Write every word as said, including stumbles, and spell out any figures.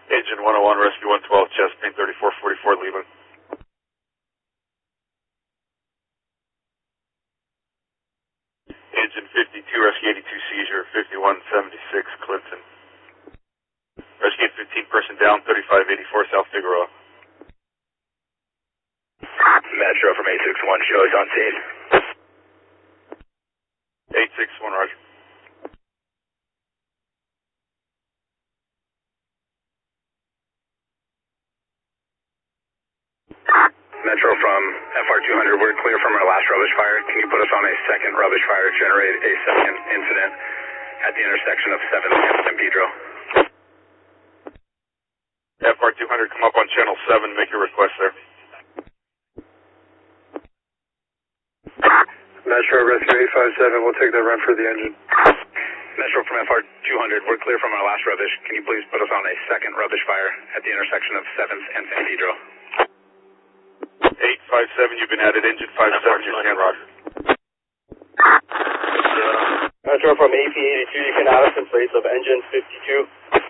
Engine one oh one, Rescue one twelve, chest, pain thirty-four forty-four, leaving. Engine fifty-two, Rescue eighty-two, seizure, fifty-one seventy-six, Clinton. Rescue fifteen, person down, thirty-five eighty-four, South Figueroa. Metro from eight six one, show is on scene. eight six one, roger. Metro from F R two hundred, we're clear from our last rubbish fire. Can you put us on a second rubbish fire, generate a second incident at the intersection of seventh and San Pedro? F R two hundred, come up on channel seven, make your request there. Metro, rescue eight five seven, we'll take that run for the engine. Metro from F R two hundred, we're clear from our last rubbish. Can you please put us on a second rubbish fire at the intersection of seventh and San Pedro? eight five seven, you've been added, engine five seven, you stand, roger. Metro from A P eighty-two, you can add us in place of engine fifty-two.